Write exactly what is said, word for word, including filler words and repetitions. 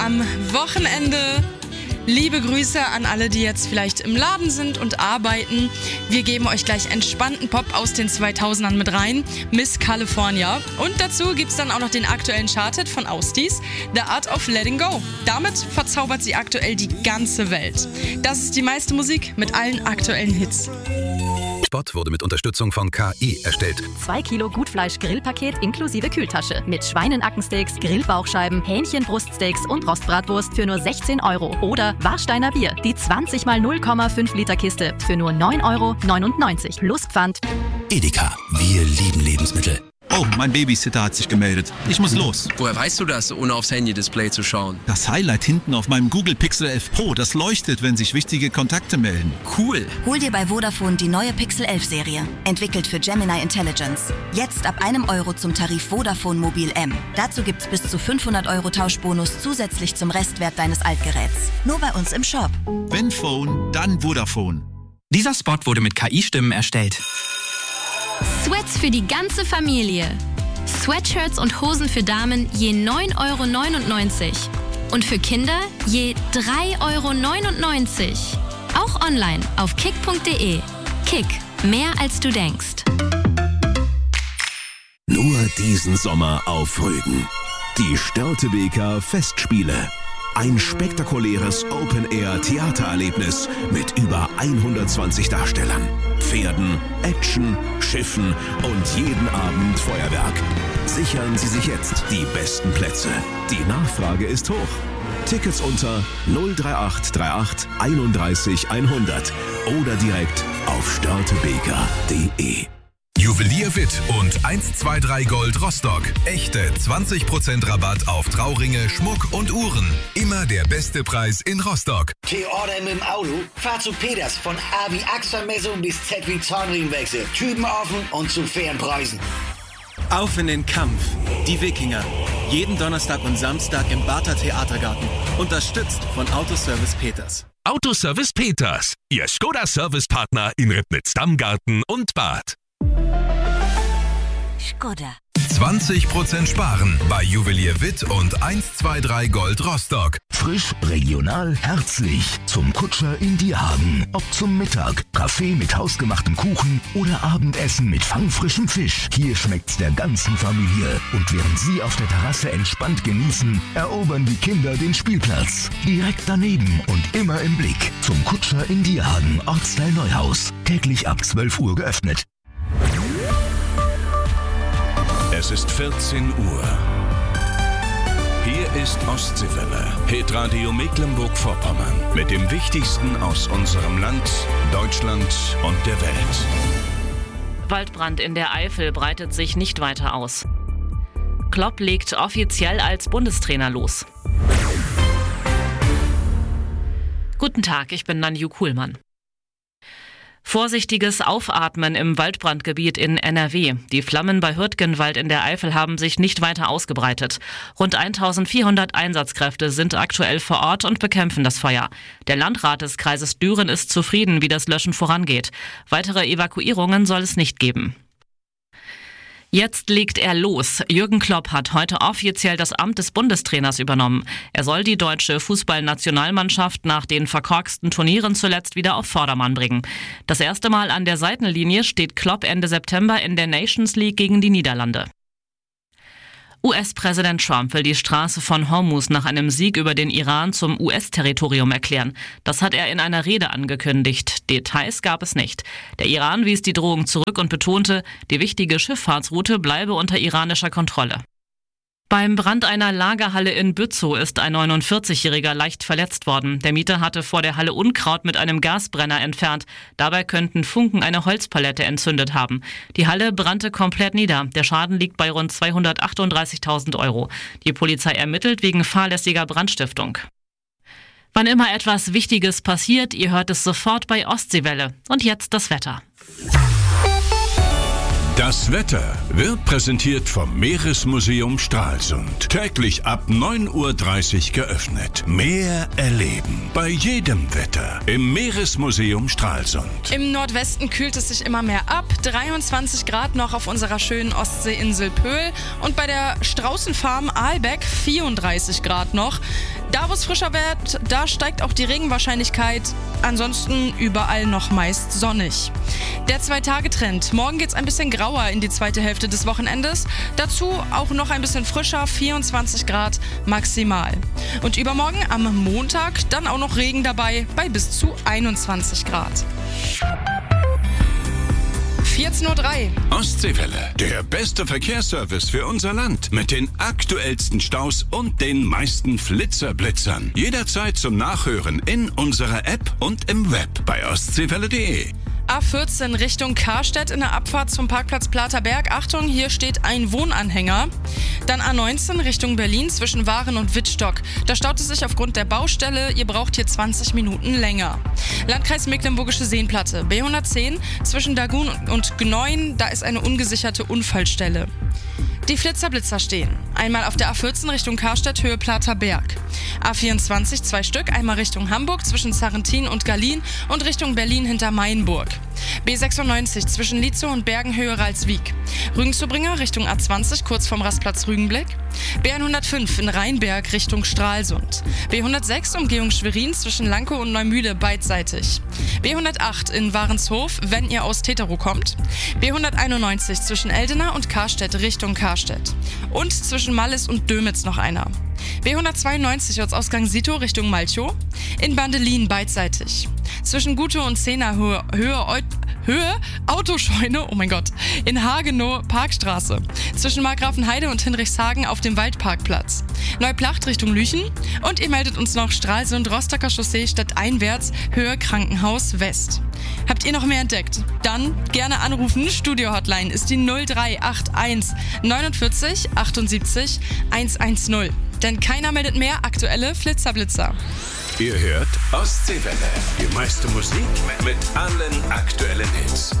am Wochenende. Liebe Grüße an alle, die jetzt vielleicht im Laden sind und arbeiten. Wir geben euch gleich entspannten Pop aus den zweitausendern mit rein. Miss California. Und dazu gibt's dann auch noch den aktuellen Charthit von Austis, The Art of Letting Go. Damit verzaubert sie aktuell die ganze Welt. Das ist die meiste Musik mit allen aktuellen Hits. Spot wurde mit Unterstützung von K I erstellt. zwei Kilo Gutfleisch-Grillpaket inklusive Kühltasche. Mit Schweinenackensteaks, Grillbauchscheiben, Hähnchenbruststeaks und Rostbratwurst für nur sechzehn Euro. Oder Warsteiner Bier, die zwanzig mal null Komma fünf Liter Kiste für nur neun Euro neunundneunzig plus Pfand. Edeka, wir lieben Lebensmittel. Oh, mein Babysitter hat sich gemeldet. Ich muss los. Woher weißt du das, ohne aufs Handy-Display zu schauen? Das Highlight hinten auf meinem Google Pixel elf Pro, das leuchtet, wenn sich wichtige Kontakte melden. Cool. Hol dir bei Vodafone die neue Pixel elf Serie. Entwickelt für Gemini Intelligence. Jetzt ab einem Euro zum Tarif Vodafone Mobil M. Dazu gibt's bis zu fünfhundert Euro Tauschbonus zusätzlich zum Restwert deines Altgeräts. Nur bei uns im Shop. Wenn Phone, dann Vodafone. Dieser Spot wurde mit K I-Stimmen erstellt. Sweats für die ganze Familie. Sweatshirts und Hosen für Damen je neun Euro neunundneunzig. Und für Kinder je drei Euro neunundneunzig. Auch online auf kick punkt de. Kick, mehr als du denkst. Nur diesen Sommer auf Rügen. Die Störtebeker Festspiele. Ein spektakuläres Open-Air-Theatererlebnis mit über hundertzwanzig Darstellern, Pferden, Action, Schiffen und jeden Abend Feuerwerk. Sichern Sie sich jetzt die besten Plätze. Die Nachfrage ist hoch. Tickets unter null drei acht drei acht einunddreißig hundert oder direkt auf störtebeker punkt de. Juwelier Witt und eins zwei drei Gold Rostock. Echte zwanzig Prozent Rabatt auf Trauringe, Schmuck und Uhren. Immer der beste Preis in Rostock. T-Order mit dem Auto? Fahr zu Peters. Von A wie Achsvermessung bis Z wie Zahnriemenwechsel. Typen offen und zu fairen Preisen. Auf in den Kampf. Die Wikinger. Jeden Donnerstag und Samstag im Barther Theatergarten. Unterstützt von Autoservice Peters. Autoservice Peters. Ihr Skoda-Service-Partner in Ribnitz-Dammgarten und Bad. Skoda. zwanzig Prozent sparen bei Juwelier Witt und eins zwei drei Gold Rostock. Frisch, regional, herzlich. Zum Kutscher in Dierhagen. Ob zum Mittag, Kaffee mit hausgemachtem Kuchen oder Abendessen mit fangfrischem Fisch. Hier schmeckt's der ganzen Familie. Und während Sie auf der Terrasse entspannt genießen, erobern die Kinder den Spielplatz. Direkt daneben und immer im Blick. Zum Kutscher in Dierhagen, Ortsteil Neuhaus. Täglich ab zwölf Uhr geöffnet. Es ist vierzehn Uhr. Hier ist Ostseewelle, Hitradio Mecklenburg-Vorpommern. Mit dem Wichtigsten aus unserem Land, Deutschland und der Welt. Waldbrand in der Eifel breitet sich nicht weiter aus. Klopp legt offiziell als Bundestrainer los. Guten Tag, ich bin Nanju Kuhlmann. Vorsichtiges Aufatmen im Waldbrandgebiet in N R W. Die Flammen bei Hürtgenwald in der Eifel haben sich nicht weiter ausgebreitet. Rund eintausendvierhundert Einsatzkräfte sind aktuell vor Ort und bekämpfen das Feuer. Der Landrat des Kreises Düren ist zufrieden, wie das Löschen vorangeht. Weitere Evakuierungen soll es nicht geben. Jetzt legt er los. Jürgen Klopp hat heute offiziell das Amt des Bundestrainers übernommen. Er soll die deutsche Fußballnationalmannschaft nach den verkorksten Turnieren zuletzt wieder auf Vordermann bringen. Das erste Mal an der Seitenlinie steht Klopp Ende September in der Nations League gegen die Niederlande. U S-Präsident Trump will die Straße von Hormuz nach einem Sieg über den Iran zum U S-Territorium erklären. Das hat er in einer Rede angekündigt. Details gab es nicht. Der Iran wies die Drohung zurück und betonte, die wichtige Schifffahrtsroute bleibe unter iranischer Kontrolle. Beim Brand einer Lagerhalle in Bützow ist ein neunundvierzigjähriger leicht verletzt worden. Der Mieter hatte vor der Halle Unkraut mit einem Gasbrenner entfernt. Dabei könnten Funken eine Holzpalette entzündet haben. Die Halle brannte komplett nieder. Der Schaden liegt bei rund zweihundertachtunddreißigtausend Euro. Die Polizei ermittelt wegen fahrlässiger Brandstiftung. Wann immer etwas Wichtiges passiert, ihr hört es sofort bei Ostseewelle. Und jetzt das Wetter. Das Wetter wird präsentiert vom Meeresmuseum Stralsund. Täglich ab neun Uhr dreißig geöffnet. Meer erleben. Bei jedem Wetter im Meeresmuseum Stralsund. Im Nordwesten kühlt es sich immer mehr ab. dreiundzwanzig Grad noch auf unserer schönen Ostseeinsel Pöhl. Und bei der Straußenfarm Aalbeck vierunddreißig Grad noch. Da, wo es frischer wird, da steigt auch die Regenwahrscheinlichkeit. Ansonsten überall noch meist sonnig. Der Zwei-Tage-Trend. Morgen geht's ein bisschen grauer in die zweite Hälfte des Wochenendes. Dazu auch noch ein bisschen frischer, vierundzwanzig Grad maximal. Und übermorgen am Montag dann auch noch Regen dabei bei bis zu einundzwanzig Grad. vierzehn Uhr drei. Ostseewelle, der beste Verkehrsservice für unser Land. Mit den aktuellsten Staus und den meisten Flitzerblitzern. Jederzeit zum Nachhören in unserer App und im Web bei ostseewelle punkt de. A vierzehn Richtung Karstedt in der Abfahrt zum Parkplatz Platerberg. Achtung, hier steht ein Wohnanhänger. Dann A neunzehn Richtung Berlin zwischen Waren und Wittstock. Da staut es sich aufgrund der Baustelle. Ihr braucht hier zwanzig Minuten länger. Landkreis Mecklenburgische Seenplatte. B hundertzehn zwischen Dagun und Gneuen. Da ist eine ungesicherte Unfallstelle. Die Flitzerblitzer stehen. Einmal auf der A vierzehn Richtung Karstedt, Höhe Platerberg. A vierundzwanzig, zwei Stück, einmal Richtung Hamburg zwischen Sarrentin und Gallien und Richtung Berlin hinter Mainburg. B sechsundneunzig zwischen Lietzow und Bergen, Höhe Ralswiek. Rügenzubringer Richtung A zwanzig, kurz vorm Rastplatz Rügenblick. B hundertfünf in Rheinberg Richtung Stralsund. B hundertsechs Umgehung Schwerin zwischen Lankow und Neumühle beidseitig. B hundertacht in Warenshof, wenn ihr aus Teterow kommt. B hunderteinundneunzig zwischen Eldena und Karstedt Richtung Karstedt. Und zwischen Mallis und Dömitz noch einer. B hundertzweiundneunzig Ortsausgang Sito Richtung Malchow. In Bandelin beidseitig. Zwischen Gutow und Zehner Höhe, Höhe, Höhe Autoscheune, oh mein Gott, in Hagenow Parkstraße. Zwischen Markgrafenheide und Hinrichshagen auf dem Waldparkplatz. Neuplacht Richtung Lüchen. Und ihr meldet uns noch Stralsund, Rostocker Chaussee stadteinwärts, Höhe Krankenhaus West. Habt ihr noch mehr entdeckt? Dann gerne anrufen. Studio-Hotline ist die null drei acht eins neunundvierzig achtundsiebzig hundertzehn. Denn keiner meldet mehr aktuelle Flitzerblitzer. Ihr hört Ostseewelle. Die meiste Musik mit allen aktuellen Hits.